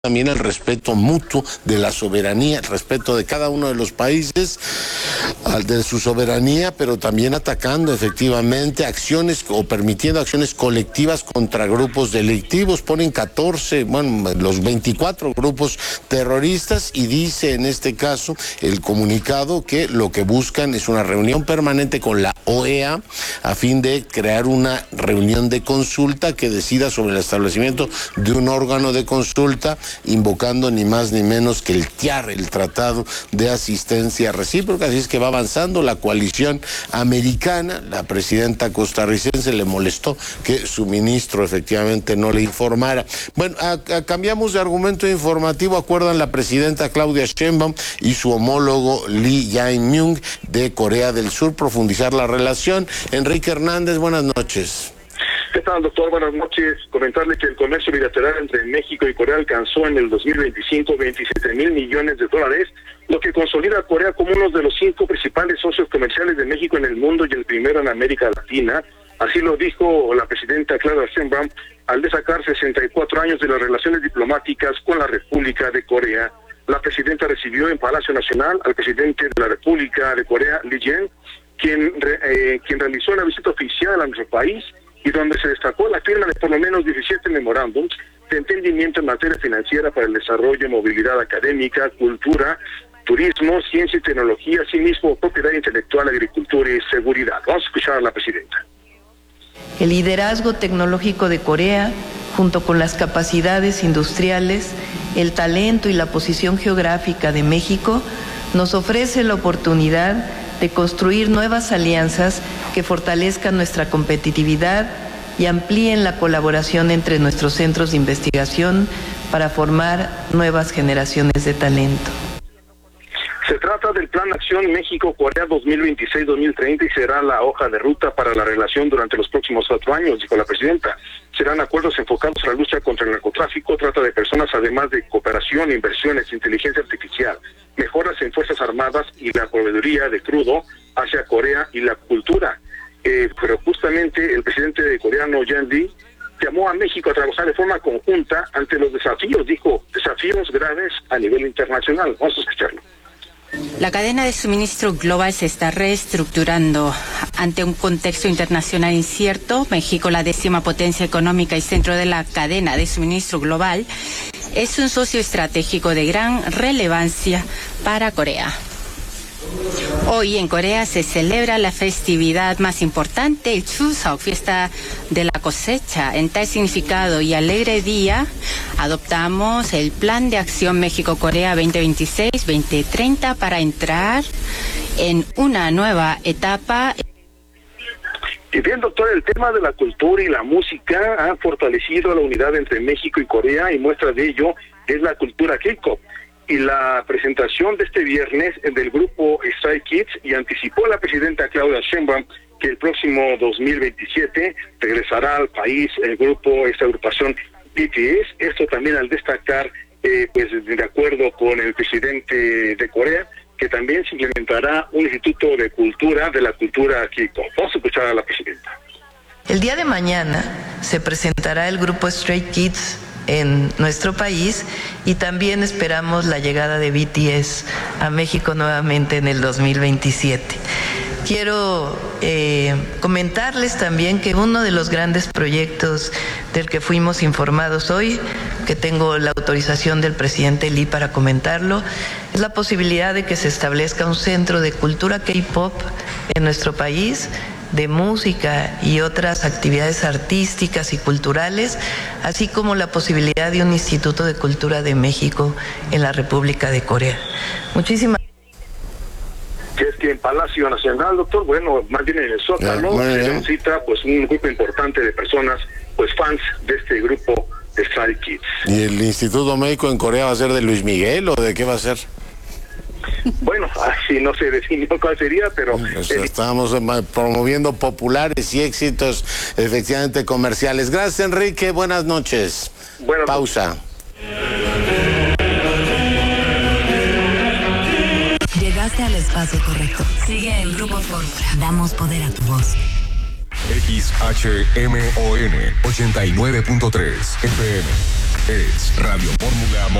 también el respeto mutuo de la soberanía, el respeto de cada uno de los países, de su soberanía, pero también atacando efectivamente acciones o permitiendo acciones colectivas contra grupos delictivos. Ponen 14, los 24 grupos terroristas, y dice en este caso el comunicado que lo que buscan es una reunión permanente con la OEA a fin de crear una reunión de consulta que decida sobre el establecimiento de un órgano de consulta, invocando ni más ni menos que el TIAR, el Tratado de Asistencia Recíproca. Así es que va avanzando la coalición americana. La presidenta costarricense le molestó que su ministro efectivamente no le informara. Bueno, cambiamos de argumento informativo. Acuerdan la presidenta Claudia Sheinbaum y su homólogo Lee Jae-myung de Corea del Sur profundizar la relación. Enrique Hernández, buenas noches. ¿Qué tal, doctor? Buenas noches. Comentarle que el comercio bilateral entre México y Corea alcanzó en el 2025 $27,000 millones, lo que consolida a Corea como uno de los 5 principales socios comerciales de México en el mundo y el primero en América Latina. Así lo dijo la presidenta Claudia Sheinbaum al destacar 64 años de las relaciones diplomáticas con la República de Corea. La presidenta recibió en Palacio Nacional al presidente de la República de Corea, Lee Jae-myung, quien realizó una visita oficial a nuestro país y donde se destacó la firma de por lo menos 17 memorándums de entendimiento en materia financiera para el desarrollo, movilidad académica, cultura, turismo, ciencia y tecnología, asimismo propiedad intelectual, agricultura y seguridad. Vamos a escuchar a la presidenta. El liderazgo tecnológico de Corea, junto con las capacidades industriales, el talento y la posición geográfica de México, nos ofrece la oportunidad de construir nuevas alianzas que fortalezcan nuestra competitividad y amplíen la colaboración entre nuestros centros de investigación para formar nuevas generaciones de talento. Se trata del Plan Acción México-Corea 2026-2030 y será la hoja de ruta para la relación durante los próximos 4 años, dijo la presidenta. Serán acuerdos enfocados a la lucha contra el narcotráfico, trata de personas, además de cooperación, inversiones, inteligencia artificial, mejoras en Fuerzas Armadas y la proveeduría de crudo hacia Corea y la cultura. Pero justamente el presidente coreano Yoon Lee llamó a México a trabajar de forma conjunta ante los desafíos, dijo, desafíos graves a nivel internacional. Vamos a escucharlo. La cadena de suministro global se está reestructurando ante un contexto internacional incierto. México, la 10ª potencia económica y centro de la cadena de suministro global, es un socio estratégico de gran relevancia para Corea. Hoy en Corea se celebra la festividad más importante, el Chuseok, fiesta de la cosecha. En tal significado y alegre día, adoptamos el Plan de Acción México-Corea 2026-2030 para entrar en una nueva etapa. Y bien, doctor, el tema de la cultura y la música ha fortalecido la unidad entre México y Corea, y muestra de ello es la cultura K-pop y la presentación de este viernes del grupo Stray Kids, y anticipó la presidenta Claudia Sheinbaum que el próximo 2027 regresará al país el grupo, esta agrupación BTS. Esto también al destacar, pues de acuerdo con el presidente de Corea, que también se implementará un instituto de cultura, de la cultura K-pop. Vamos a escuchar a la presidenta. El día de mañana se presentará el grupo Stray Kids en nuestro país y también esperamos la llegada de BTS a México nuevamente en el 2027. Quiero comentarles también que uno de los grandes proyectos del que fuimos informados hoy, que tengo la autorización del presidente Lee para comentarlo, es la posibilidad de que se establezca un centro de cultura K-pop en nuestro país, de música y otras actividades artísticas y culturales, así como la posibilidad de un Instituto de Cultura de México en la República de Corea. Muchísimas que es que en Palacio Nacional, doctor, bueno, más bien en el Zócalo, se necesita pues un grupo importante de personas, pues fans de este grupo de Stray Kids. ¿Y el Instituto México en Corea va a ser de Luis Miguel o de qué va a ser? Bueno, así no se definió cuál sería, pero pues estamos promoviendo populares y éxitos efectivamente comerciales. Gracias, Enrique, buenas noches. Buenas Pausa. Llegaste al espacio correcto. Sigue el Grupo Fórmula. Damos poder a tu voz. XHMON 89.3 FM. Es Radio Fórmula